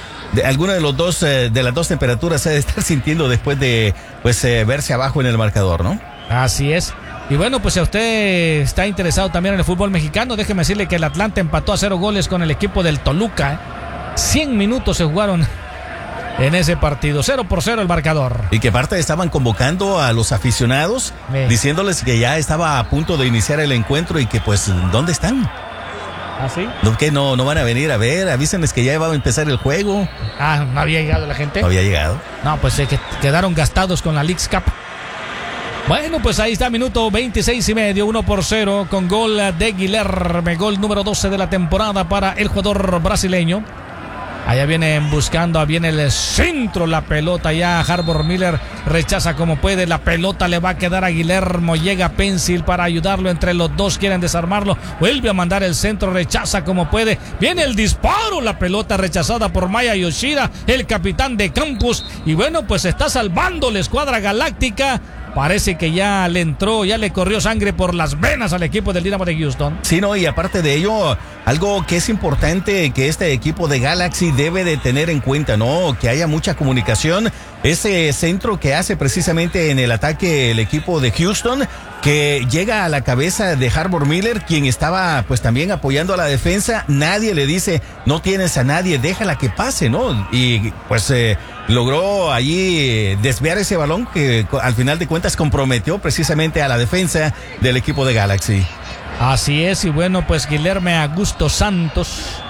dos temperaturas se debe estar sintiendo después de verse abajo en el marcador, ¿no? Así es. Y bueno, pues si usted está interesado también en el fútbol mexicano, déjeme decirle que el Atlante empató a 0 goles con el equipo del Toluca. 100 minutos se jugaron en ese partido, 0-0 el marcador. Y que aparte estaban convocando a los aficionados, diciéndoles que ya estaba a punto de iniciar el encuentro y que pues, ¿dónde están? ¿Ah, sí? ¿Que no van a venir a ver? Avísenles que ya va a empezar el juego. Ah, ¿no había llegado la gente? No había llegado. No, pues que quedaron gastados con la Leagues Cup. Bueno, pues ahí está, minuto 26:5, 1-0, con gol de Guilherme, gol número 12 de la temporada para el jugador brasileño. Allá vienen buscando, viene el centro, la pelota ya. Harbor Miller rechaza como puede. La pelota le va a quedar a Guillermo. Llega Pencil para ayudarlo. Entre los dos quieren desarmarlo. Vuelve a mandar el centro, rechaza como puede. Viene el disparo. La pelota rechazada por Maya Yoshida, el capitán de campus. Y bueno, pues está salvando la escuadra galáctica. Parece que ya le entró, ya le corrió sangre por las venas al equipo del Dynamo de Houston. Sí, no, y aparte de ello, algo que es importante que este equipo de Galaxy debe de tener en cuenta, ¿no? Que haya mucha comunicación. Ese centro que hace precisamente en el ataque el equipo de Houston, que llega a la cabeza de Harbor Miller, quien estaba pues también apoyando a la defensa. Nadie le dice, no tienes a nadie, déjala que pase, ¿no? Y pues logró allí desviar ese balón que al final de cuentas comprometió precisamente a la defensa del equipo de Galaxy. Así es, y bueno, pues Guilherme Augusto Santos,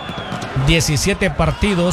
17 partidos,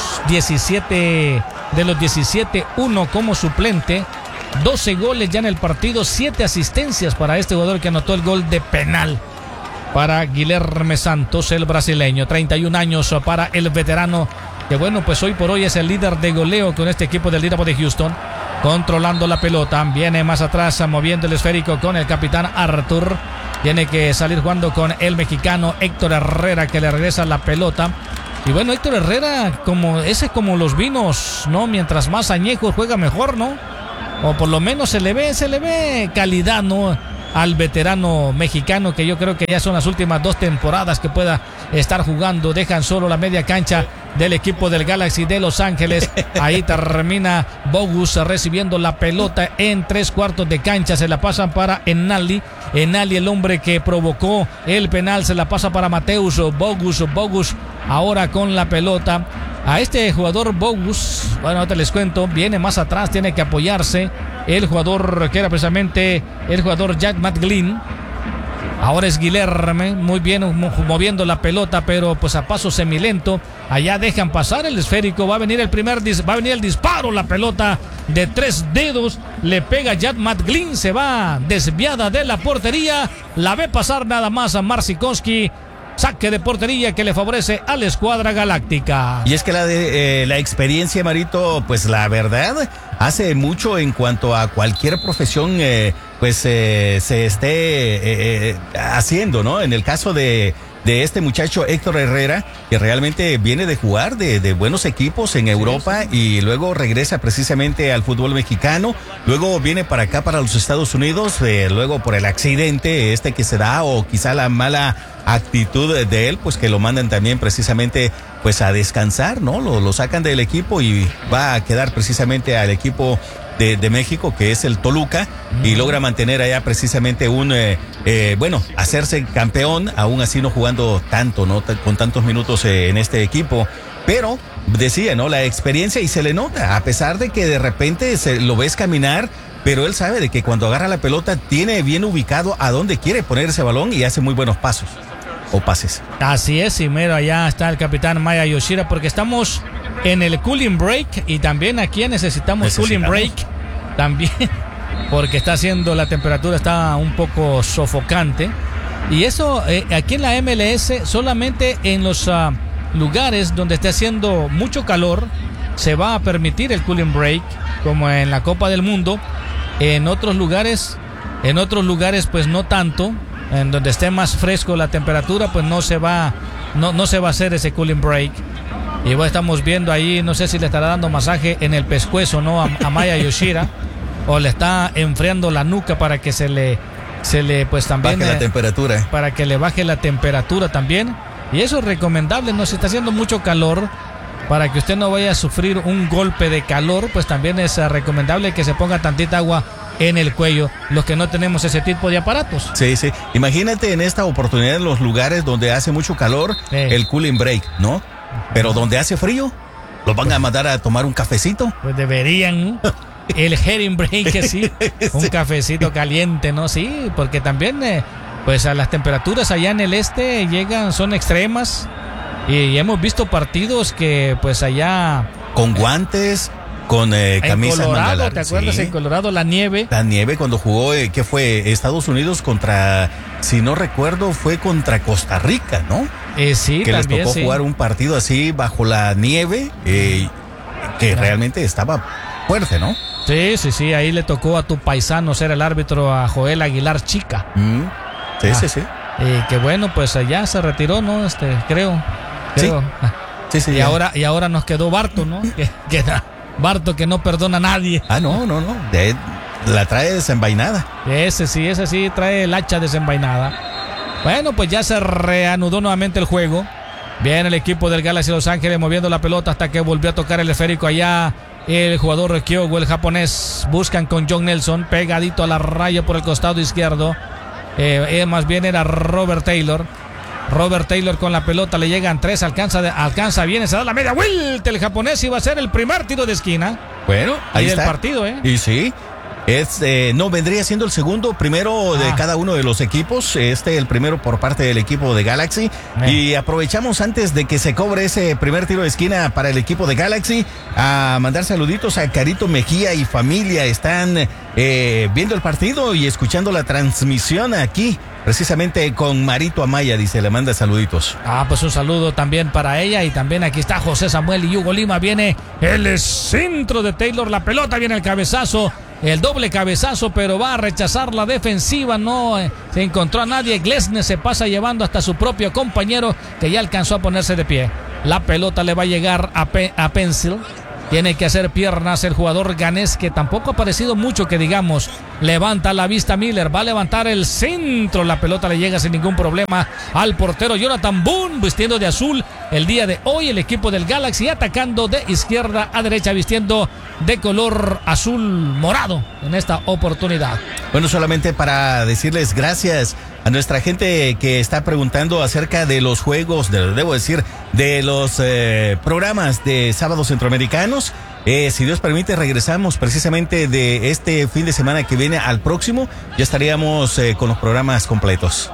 17 de los 17, 1 como suplente, 12 goles ya en el partido, 7 asistencias para este jugador que anotó el gol de penal para Guilherme Santos, el brasileño. 31 años para el veterano, que bueno, pues hoy por hoy es el líder de goleo con este equipo del Dynamo de Houston. Controlando la pelota, viene más atrás, moviendo el esférico con el capitán Arthur. Tiene que salir jugando con el mexicano Héctor Herrera, que le regresa la pelota. Y bueno, Héctor Herrera, como los vinos, ¿no? Mientras más añejos juega mejor, ¿no? O por lo menos se le ve calidad, ¿no? Al veterano mexicano, que yo creo que ya son las últimas 2 temporadas que pueda estar jugando. Dejan solo la media cancha del equipo del Galaxy de Los Ángeles. Ahí termina Bogusz recibiendo la pelota en 3/4 de cancha. Se la pasan para Enali, el hombre que provocó el penal, se la pasa para Mateusz Bogusz ahora con la pelota. A este jugador Bogusz, bueno, ahorita les cuento, viene más atrás, tiene que apoyarse el jugador que era precisamente el jugador Jack McGlynn. Ahora es Guilherme, muy bien moviendo la pelota, pero pues a paso semilento. Allá dejan pasar el esférico, va a venir el disparo, la pelota de 3 dedos, le pega Jack McGlynn, se va desviada de la portería, la ve pasar nada más a Marcinkowski. Saque de portería que le favorece a la escuadra galáctica. Y es que la experiencia, Marito, pues la verdad, hace mucho en cuanto a cualquier profesión se esté haciendo, ¿no? En el caso de este muchacho Héctor Herrera, que realmente viene de jugar de buenos equipos en Europa, sí. Y luego regresa precisamente al fútbol mexicano, luego viene para acá, para los Estados Unidos, luego por el accidente que se da, o quizá la mala actitud de él, pues que lo mandan también precisamente pues a descansar, ¿no? Lo sacan del equipo y va a quedar precisamente al equipo de México, que es el Toluca, y logra mantener allá precisamente hacerse campeón, aún así no jugando tanto, ¿no? Con tantos minutos en este equipo, pero decía, ¿no? La experiencia, y se le nota, a pesar de que de repente lo ves caminar, pero él sabe de que cuando agarra la pelota tiene bien ubicado a dónde quiere poner ese balón y hace muy buenos pasos. o pases. Así es, y mero allá está el capitán Maya Yoshida, porque estamos en el cooling break y también aquí necesitamos cooling break también, porque la temperatura está un poco sofocante. Y eso aquí en la MLS solamente en los lugares donde esté haciendo mucho calor se va a permitir el cooling break, como en la Copa del Mundo. En otros lugares pues no tanto. En donde esté más fresco la temperatura, pues no se va a hacer ese cooling break. Y bueno, estamos viendo ahí, no sé si le estará dando masaje en el pescuezo, ¿no? A Maya Yoshida, o le está enfriando la nuca para que se le pues también baje la temperatura. Para que le baje la temperatura también. Y eso es recomendable, no se está haciendo mucho calor, para que usted no vaya a sufrir un golpe de calor, pues también es recomendable que se ponga tantita agua en el cuello, los que no tenemos ese tipo de aparatos. Sí. Imagínate en esta oportunidad en los lugares donde hace mucho calor, el cooling break, ¿no? Pero donde hace frío, ¿los van a mandar a tomar un cafecito? Pues deberían. El hearing break, sí. Un cafecito caliente, ¿no? Sí, porque también, pues a las temperaturas allá en el este son extremas. Y hemos visto partidos que, pues allá... Con guantes... Con camisas Colorado, ¿te acuerdas? Sí. En Colorado, la nieve cuando jugó, ¿qué fue? Estados Unidos contra, si no recuerdo, fue contra Costa Rica, ¿no? Sí, que también, les tocó jugar un partido así bajo la nieve, que realmente estaba fuerte, ¿no? Sí, ahí le tocó a tu paisano ser el árbitro, a Joel Aguilar Chica. Sí. Que bueno, pues allá se retiró, ¿no? Creo. Sí. Y ahora nos quedó Barto, ¿no? Barto, que no perdona a nadie. No. La trae desenvainada. Ese sí trae el hacha desenvainada. Bueno, pues ya se reanudó nuevamente el juego. Bien, el equipo del Galaxy Los Ángeles moviendo la pelota hasta que volvió a tocar el esférico allá. El jugador Kyogo, el japonés, buscan con John Nelson, pegadito a la raya por el costado izquierdo. Más bien era Robert Taylor. Robert Taylor con la pelota, le llegan 3, alcanza bien, se da la media vuelta el japonés y va a ser el primer tiro de esquina. Bueno, ahí está. El partido, Y sí, no vendría siendo el segundo, primero de cada uno de los equipos, el primero por parte del equipo de Galaxy. Y aprovechamos antes de que se cobre ese primer tiro de esquina para el equipo de Galaxy a mandar saluditos a Carito Mejía y familia. Están viendo el partido y escuchando la transmisión aquí. Precisamente con Marito Amaya, dice, le manda saluditos. Pues un saludo también para ella. Y también aquí está José Samuel y Hugo Lima. Viene el centro de Taylor, la pelota, viene el cabezazo, el doble cabezazo, pero va a rechazar la defensiva. No se encontró a nadie. Glesnes se pasa llevando hasta su propio compañero, que ya alcanzó a ponerse de pie. La pelota le va a llegar a Pencil. Tiene que hacer piernas el jugador ganés, que tampoco ha aparecido mucho que digamos. Levanta la vista Miller, va a levantar el centro. La pelota le llega sin ningún problema al portero Jonathan Boone, vistiendo de azul el día de hoy. El equipo del Galaxy atacando de izquierda a derecha, vistiendo de color azul morado en esta oportunidad. Bueno, solamente para decirles gracias a nuestra gente que está preguntando acerca de los juegos, de los programas de sábados centroamericanos. Si Dios permite, regresamos precisamente de este fin de semana que viene al próximo. Ya estaríamos con los programas completos.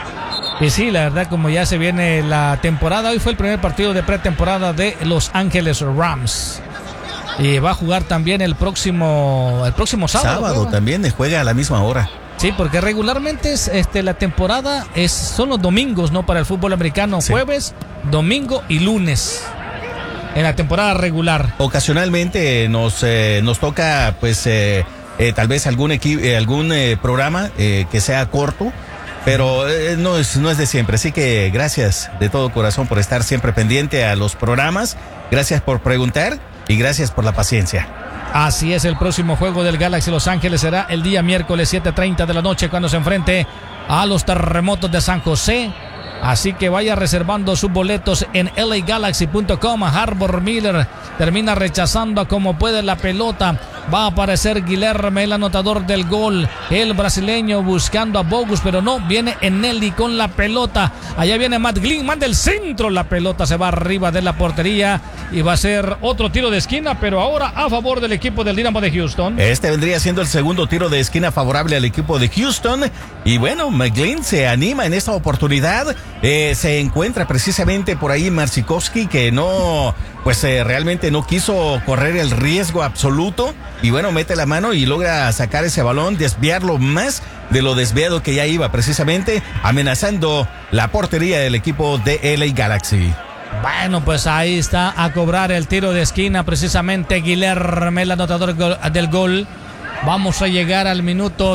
Y sí, la verdad, como ya se viene la temporada, hoy fue el primer partido de pretemporada de Los Ángeles Rams. Y va a jugar también el próximo sábado. También juega a la misma hora. Sí, porque regularmente la temporada son los domingos, ¿no? Para el fútbol americano, sí. Jueves, domingo y lunes. En la temporada regular. Ocasionalmente nos toca, pues, tal vez algún programa que sea corto, pero no es de siempre. Así que gracias de todo corazón por estar siempre pendiente a los programas. Gracias por preguntar y gracias por la paciencia. Así es, el próximo juego del Galaxy Los Ángeles será el día miércoles 7:30 de la noche, cuando se enfrente a los Terremotos de San José. Así que vaya reservando sus boletos en LAGalaxy.com. Harbor Miller termina rechazando a como puede la pelota. Va a aparecer Guilherme, el anotador del gol. El brasileño buscando a Bogus, pero no. Viene Eneli con la pelota. Allá viene Matt Glynn, manda el centro. La pelota se va arriba de la portería y va a ser otro tiro de esquina, pero ahora a favor del equipo del Dynamo de Houston. Este vendría siendo el segundo tiro de esquina favorable al equipo de Houston. Y bueno, McGlynn se anima en esta oportunidad. Se encuentra precisamente por ahí Marcinkowski, que no, pues realmente no quiso correr el riesgo absoluto. Y bueno, mete la mano y logra sacar ese balón, desviarlo más de lo desviado que ya iba, precisamente amenazando la portería del equipo de LA Galaxy. Bueno, pues ahí está a cobrar el tiro de esquina precisamente Guilherme, el anotador del gol. Vamos a llegar al minuto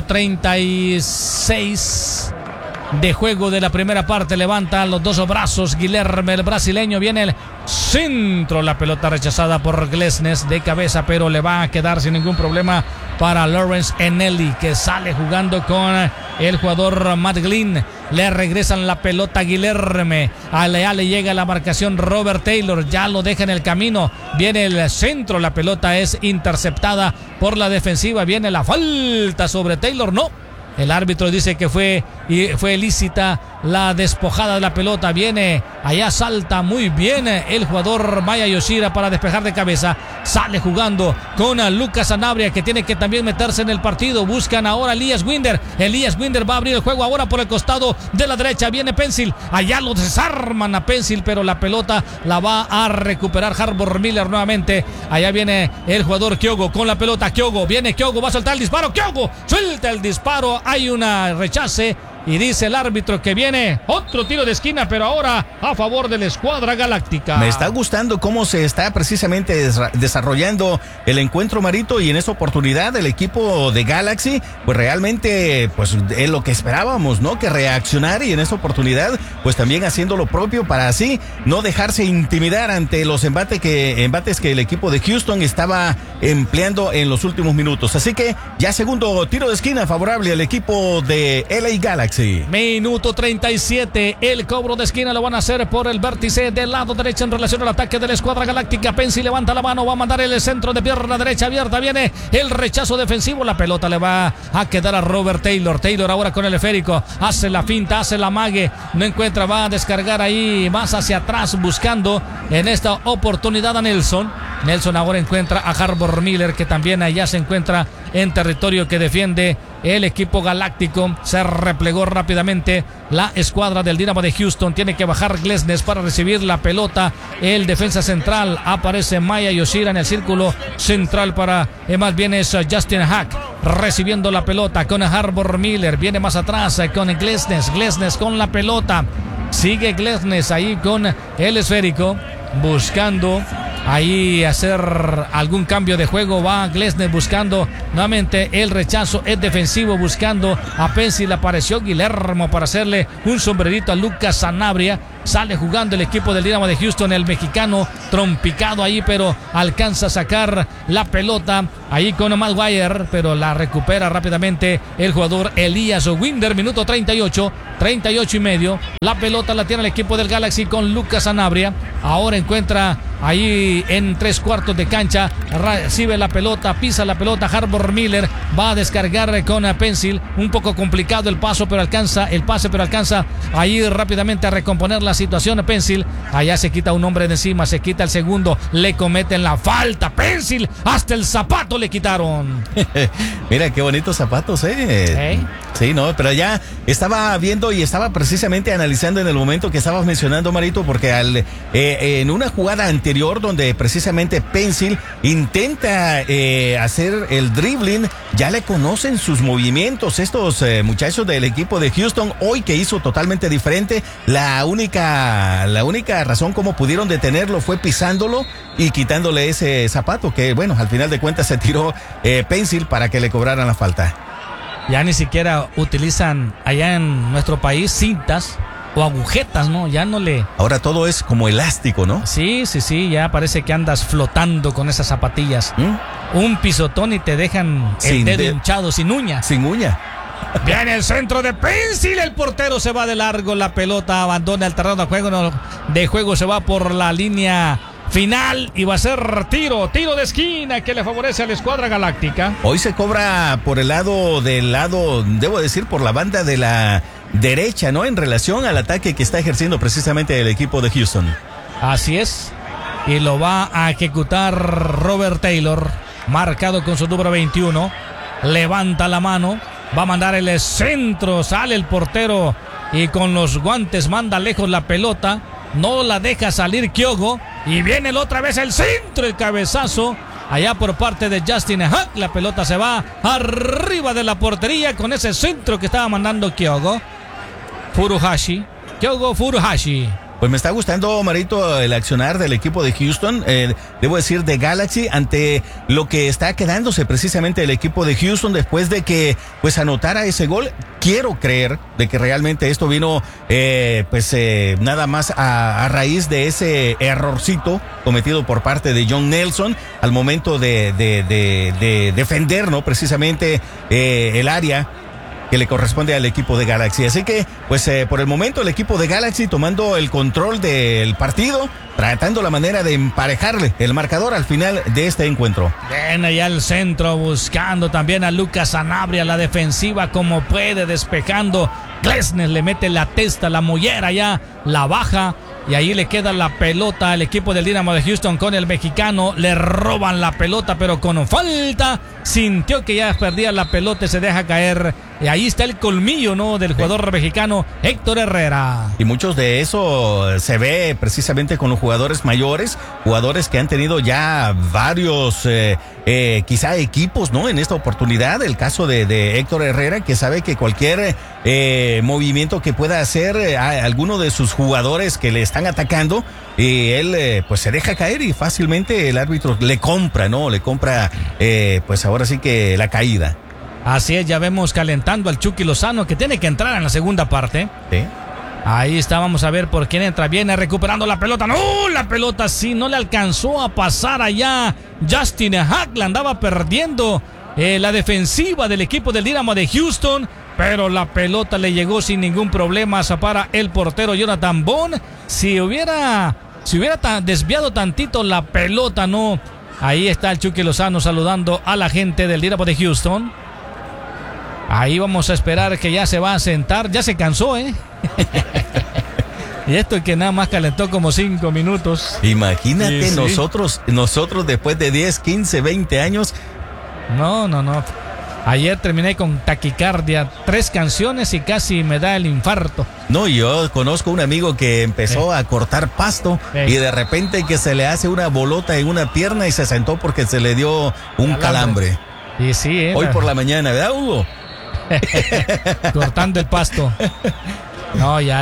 36 de juego de la primera parte. Levanta los dos brazos Guilherme, el brasileño. Viene el centro, la pelota rechazada por Glesnes de cabeza, pero le va a quedar sin ningún problema para Lawrence Eneli, que sale jugando con el jugador Matt Glynn. Le regresan la pelota a Guilherme. Allá le llega la marcación Robert Taylor. Ya lo deja en el camino. Viene el centro. La pelota es interceptada por la defensiva. Viene la falta sobre Taylor. No. El árbitro dice que fue ilícita la despojada de la pelota. Viene, allá salta muy bien el jugador Maya Yoshida para despejar de cabeza. Sale jugando con Lucas Sanabria, que tiene que también meterse en el partido. Buscan ahora a Elias Winder. Elias Winder va a abrir el juego ahora por el costado de la derecha. Viene Pencil. Allá lo desarman a Pencil, pero la pelota la va a recuperar Harbor Miller nuevamente. Allá viene el jugador Kyogo con la pelota. Viene Kyogo, va a soltar el disparo. Kyogo suelta el disparo. Hay una rechace y dice el árbitro que viene otro tiro de esquina, pero ahora a favor de la escuadra galáctica. Me está gustando cómo se está precisamente desarrollando el encuentro, Marito, y en esta oportunidad el equipo de Galaxy, pues realmente pues es lo que esperábamos, ¿no? Que reaccionara, y en esta oportunidad pues también haciendo lo propio para así no dejarse intimidar ante los embates que el equipo de Houston estaba empleando en los últimos minutos. Así que ya segundo tiro de esquina favorable al equipo de LA Galaxy. Minuto 37, el cobro de esquina lo van a hacer por el vértice del lado derecho en relación al ataque de la escuadra galáctica. Pensi levanta la mano, va a mandar el centro de pierna derecha abierta. Viene el rechazo defensivo, la pelota le va a quedar a Robert Taylor. Taylor ahora con el esférico, hace la finta, hace la mague, no encuentra, va a descargar ahí más hacia atrás buscando en esta oportunidad a Nelson. Nelson ahora encuentra a Harbor Miller, que también allá se encuentra en territorio que defiende el equipo galáctico. Se replegó rápidamente la escuadra del Dynamo de Houston. Tiene que bajar Glesnes para recibir la pelota. El defensa central aparece Maya Yoshida en el círculo central para, más bien es Justin Hack recibiendo la pelota con Harbor Miller. Viene más atrás con Glesnes. Glesnes con la pelota. Sigue Glesnes ahí con el esférico buscando ahí hacer algún cambio de juego. Va Glesnes buscando nuevamente el rechazo, es defensivo buscando a Pencil. Apareció Guillermo para hacerle un sombrerito a Lucas Sanabria. Sale jugando el equipo del Dynamo de Houston, el mexicano trompicado ahí, pero alcanza a sacar la pelota ahí con Maguire, pero la recupera rápidamente el jugador Elias Winder. Minuto 38 y medio. La pelota la tiene el equipo del Galaxy con Lucas Sanabria. Ahora encuentra ahí en 3/4 de cancha, recibe la pelota, pisa la pelota Harbor Miller, va a descargar con Pencil. Un poco complicado el pase, pero alcanza ahí rápidamente a recomponer la situación. Pencil, allá se quita un hombre de encima, se quita el segundo, le cometen la falta. Pencil, hasta el zapato le quitaron. Mira qué bonitos zapatos, Sí, no, pero ya estaba viendo y estaba precisamente analizando en el momento que estabas mencionando, Marito, porque en una jugada anterior donde precisamente Pencil intenta hacer el dribbling, ya le conocen sus movimientos estos muchachos del equipo de Houston. Hoy que hizo totalmente diferente, la única razón como pudieron detenerlo fue pisándolo y quitándole ese zapato que, bueno, al final de cuentas se tiró Pencil para que le cobraran la falta. Ya ni siquiera utilizan allá en nuestro país cintas o agujetas, ¿no? Ya no le... Ahora todo es como elástico, ¿no? Sí, ya parece que andas flotando con esas zapatillas. Un pisotón y te dejan el dedo hinchado, sin uña. Sin uña. Viene el centro de Pencil, el portero se va de largo, la pelota abandona el terreno de juego, se va por la línea final y va a ser tiro de esquina que le favorece a la escuadra galáctica. Hoy se cobra por el lado, debo decir, por la banda de la derecha, ¿no? En relación al ataque que está ejerciendo precisamente el equipo de Houston. Así es. Y lo va a ejecutar Robert Taylor, marcado con su número 21. Levanta la mano, va a mandar el centro, sale el portero y con los guantes manda lejos la pelota. No la deja salir Kyogo. Y viene otra vez el centro, el cabezazo. Allá por parte de Justin Hack. La pelota se va arriba de la portería con ese centro que estaba mandando Kyogo Furuhashi. Pues me está gustando, Marito, el accionar del equipo de Houston, debo decir de Galaxy, ante lo que está quedándose precisamente el equipo de Houston después de que pues anotara ese gol. Quiero creer de que realmente esto vino nada más a raíz de ese errorcito cometido por parte de John Nelson al momento de defender, ¿no? Precisamente el área que le corresponde al equipo de Galaxy. Así que, pues por el momento el equipo de Galaxy tomando el control del partido, tratando la manera de emparejarle el marcador al final de este encuentro. Bien, allá al centro buscando también a Lucas Sanabria, la defensiva como puede, despejando. Glesnes le mete la testa, la mollera ya, la baja. Y ahí le queda la pelota al equipo del Dynamo de Houston con el mexicano. Le roban la pelota, pero con falta. Sintió que ya perdía la pelota y se deja caer. Y ahí está el colmillo, ¿no? Del jugador mexicano Héctor Herrera. Y muchos de eso se ve precisamente con los jugadores mayores. Jugadores que han tenido ya varios, quizá equipos, ¿no? En esta oportunidad. El caso de Héctor Herrera, que sabe que cualquier movimiento que pueda hacer a alguno de sus jugadores que le están atacando, y él pues se deja caer y fácilmente el árbitro le compra, ¿no? Le compra pues ahora sí que la caída. Así es, ya vemos calentando al Chucky Lozano, que tiene que entrar en la segunda parte. Sí. Ahí está, vamos a ver por quién entra. Viene recuperando la pelota. ¡No! La pelota sí, no le alcanzó a pasar allá. Justin Hack la andaba perdiendo la defensiva del equipo del Dynamo de Houston. Pero la pelota le llegó sin ningún problema para el portero Jonathan Bond. Si hubiera desviado tantito la pelota, no. Ahí está el Chucky Lozano saludando a la gente del Dynamo de Houston. Ahí vamos a esperar que ya se va a sentar. Ya se cansó, ¿eh? Y esto es que nada más calentó como 5 minutos. Imagínate, sí. Nosotros después de 10, 15, 20 años. No. Ayer terminé con taquicardia, 3 canciones y casi me da el infarto. No, yo conozco un amigo que empezó a cortar pasto y de repente que se le hace una bolota en una pierna y se sentó porque se le dio un calambre. Y sí, hoy por la mañana, ¿verdad, Hugo? Cortando el pasto. No, ya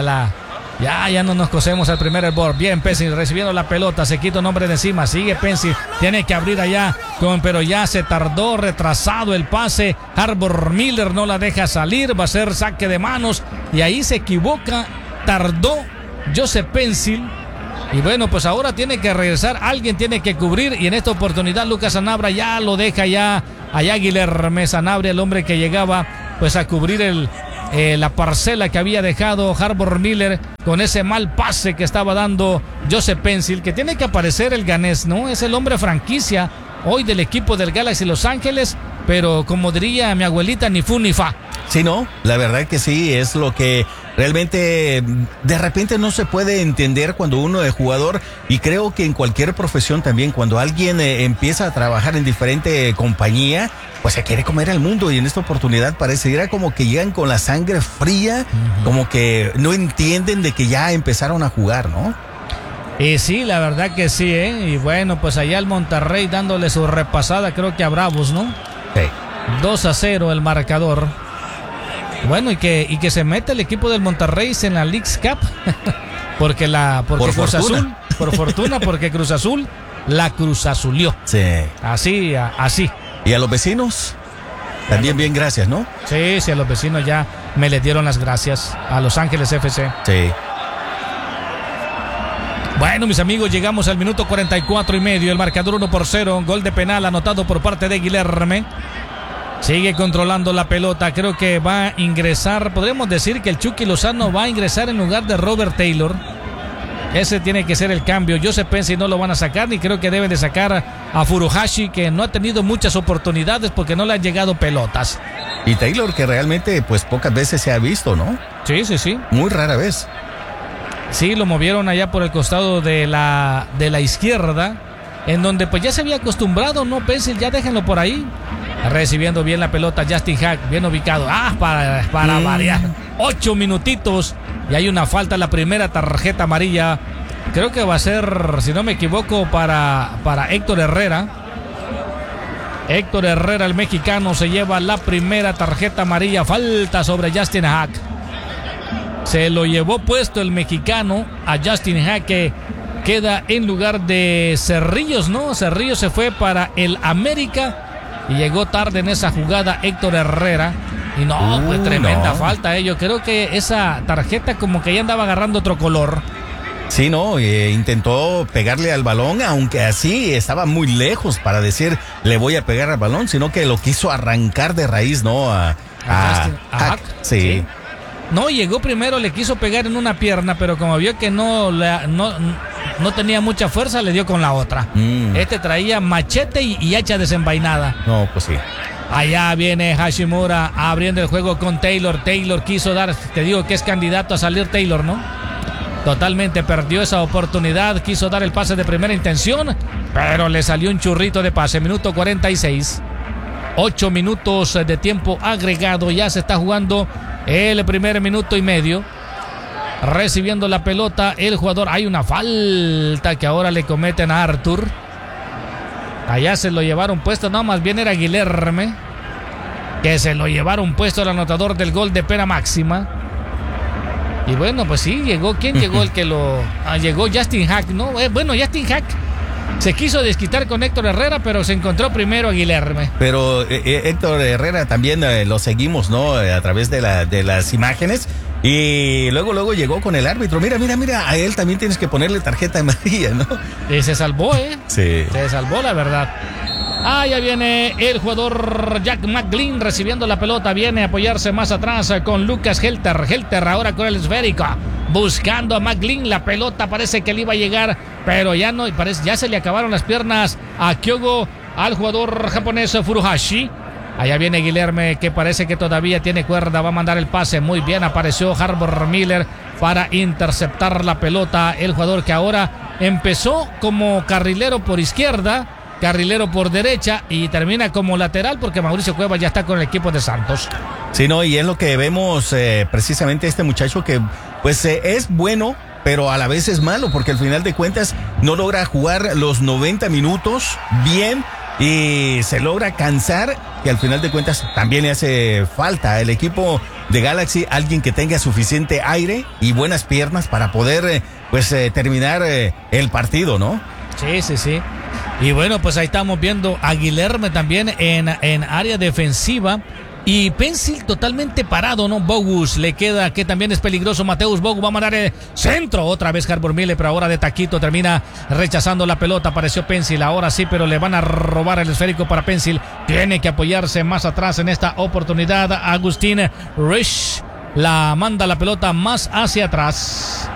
no nos cosemos al primer board. Bien, Pensil recibiendo la pelota, se quita un hombre de encima, sigue Pensil, tiene que abrir allá, pero ya se tardó, retrasado el pase. Harbor Miller no la deja salir, va a ser saque de manos y ahí se equivoca, tardó Joseph Pensil. Y bueno, pues ahora tiene que regresar, alguien tiene que cubrir y en esta oportunidad Lucas Sanabria ya lo deja ya allá Guilherme Sanabria, el hombre que llegaba pues a cubrir la parcela que había dejado Harbor Miller con ese mal pase que estaba dando Joseph Pensil, que tiene que aparecer el ganés, ¿no? Es el hombre franquicia hoy del equipo del Galaxy Los Ángeles, pero como diría mi abuelita, ni fu ni fa. Sí, no, la verdad que sí, es lo que realmente de repente no se puede entender cuando uno es jugador, y creo que en cualquier profesión también, cuando alguien empieza a trabajar en diferente compañía, pues se quiere comer al mundo, y en esta oportunidad pareciera como que llegan con la sangre fría, como que no entienden de que ya empezaron a jugar, ¿no? Y sí, la verdad que sí, ¿eh? Y bueno, pues allá el Monterrey dándole su repasada, creo que a Bravos, ¿no? Sí. 2-0 el marcador. Bueno, y que se mete el equipo del Monterrey en la Leagues Cup. porque Cruz Azul, por fortuna, porque Cruz Azul la Cruz Azulió. Sí. Así. ¿Y a los vecinos? También bien, gracias, ¿no? Sí, a los vecinos ya me les dieron las gracias. A Los Ángeles FC. Sí. Bueno, mis amigos, llegamos al minuto 44 y medio. El marcador 1-0. Gol de penal anotado por parte de Guilherme. Sigue controlando la pelota. Creo que va a ingresar. Podríamos decir que el Chucky Lozano va a ingresar en lugar de Robert Taylor. Ese tiene que ser el cambio. Joseph Pensil no lo van a sacar, ni creo que deben de sacar a Furuhashi, que no ha tenido muchas oportunidades porque no le han llegado pelotas. Y Taylor, que realmente pues pocas veces se ha visto, ¿no? Sí. Muy rara vez. Sí, lo movieron allá por el costado de la izquierda, en donde pues ya se había acostumbrado, ¿no? Pensil, ya déjenlo por ahí. Recibiendo bien la pelota Justin Haak, bien ubicado. Para variar. 8 minutitos y hay una falta, la primera tarjeta amarilla. Creo que va a ser, si no me equivoco, para Héctor Herrera. Héctor Herrera, el mexicano, se lleva la primera tarjeta amarilla. Falta sobre Justin Haak. Se lo llevó puesto el mexicano a Justin Haak, que queda en lugar de Cerrillos, ¿no? Cerrillos se fue para el América y llegó tarde en esa jugada Héctor Herrera. Y no, pues tremenda falta. Yo creo que esa tarjeta como que ya andaba agarrando otro color. Sí, no, intentó pegarle al balón, aunque así estaba muy lejos para decir le voy a pegar al balón, sino que lo quiso arrancar de raíz, ¿no? A Haak. Sí. No, llegó primero, le quiso pegar en una pierna, pero como vio que no tenía mucha fuerza, le dio con la otra. Este traía machete y hacha desenvainada. No, pues sí. Allá viene Hashimura abriendo el juego con Taylor. Taylor quiso dar, te digo que es candidato a salir Taylor, ¿no? Totalmente perdió esa oportunidad, quiso dar el pase de primera intención, pero le salió un churrito de pase. Minuto 46. 8 minutos de tiempo agregado, ya se está jugando el primer minuto y medio. Recibiendo la pelota el jugador, hay una falta que ahora le cometen a Arthur. Allá se lo llevaron puesto, no, más bien era Guilherme, que se lo llevaron puesto el anotador del gol de pena máxima. Y bueno, pues sí, llegó, ¿quién llegó? El que lo... llegó Justin Haak, ¿no? Bueno, Justin Haak se quiso desquitar con Héctor Herrera, pero se encontró primero a Guilherme. Pero Héctor Herrera también lo seguimos, ¿no? A través de las imágenes. Y luego llegó con el árbitro. Mira, a él también tienes que ponerle tarjeta amarilla, ¿no? Y se salvó, Sí. Se salvó, la verdad. Ya viene el jugador Jack McGlynn recibiendo la pelota. Viene a apoyarse más atrás con Lucas Helter. Helter ahora con el esférico. Buscando a McGlynn. La pelota parece que le iba a llegar, pero ya no. Ya se le acabaron las piernas a Kyogo, al jugador japonés Furuhashi. Allá viene Guilherme, que parece que todavía tiene cuerda. Va a mandar el pase. Muy bien, apareció Harbor Miller para interceptar la pelota. El jugador que ahora empezó como carrilero por izquierda, carrilero por derecha y termina como lateral porque Mauricio Cueva ya está con el equipo de Santos. Sí, no, y es lo que vemos precisamente este muchacho que pues es bueno, pero a la vez es malo porque al final de cuentas no logra jugar los 90 minutos bien y se logra cansar, que al final de cuentas también le hace falta al equipo de Galaxy alguien que tenga suficiente aire y buenas piernas para poder terminar el partido, ¿no? Sí. Y bueno, pues ahí estamos viendo a Guilherme también en área defensiva. Y Pensil totalmente parado, ¿no? Bogus le queda, que también es peligroso. Mateus Bogus va a mandar el centro. Otra vez Harbor Miller, pero ahora de taquito termina rechazando la pelota. Apareció Pensil, ahora sí, pero le van a robar el esférico para Pensil. Tiene que apoyarse más atrás en esta oportunidad. Agustín Rich la manda la pelota más hacia atrás.